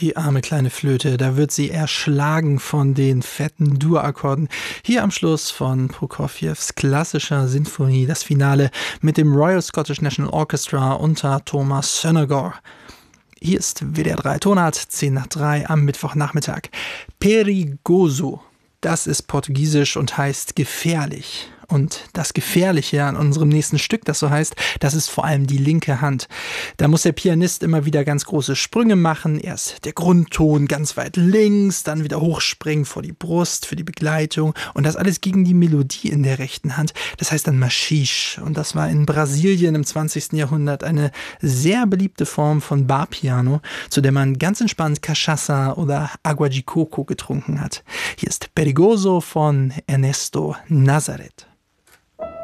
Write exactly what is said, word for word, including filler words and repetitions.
Die arme kleine Flöte, da wird sie erschlagen von den fetten Dur-Akkorden. Hier am Schluss von Prokofjews klassischer Sinfonie, das Finale mit dem Royal Scottish National Orchestra unter Thomas Sonnegar. Hier ist W D R drei Tonart, zehn nach drei am Mittwochnachmittag. Perigoso, das ist Portugiesisch und heißt gefährlich. Und das Gefährliche an unserem nächsten Stück, das so heißt, das ist vor allem die linke Hand. Da muss der Pianist immer wieder ganz große Sprünge machen. Erst der Grundton ganz weit links, dann wieder hochspringen vor die Brust für die Begleitung. Und das alles gegen die Melodie in der rechten Hand. Das heißt dann Machiche. Und das war in Brasilien im zwanzigsten Jahrhundert eine sehr beliebte Form von Barpiano, zu der man ganz entspannt Cachaça oder Água de Coco getrunken hat. Hier ist Perigoso von Ernesto Nazareth.